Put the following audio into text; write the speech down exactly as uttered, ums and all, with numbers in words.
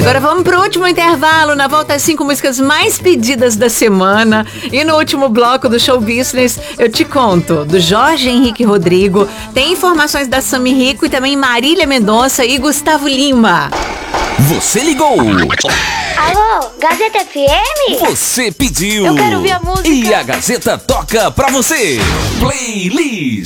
Agora vamos pro último intervalo. Na volta, as cinco músicas mais pedidas da semana. E no último bloco do Show Business, eu te conto do Jorge Henrique Rodrigo. Tem informações da Sami Rico e também Marília Mendonça e Gustavo Lima. Você ligou. Alô, Gazeta F M? Você pediu. Eu quero ouvir a música. E a Gazeta toca pra você. Playlist.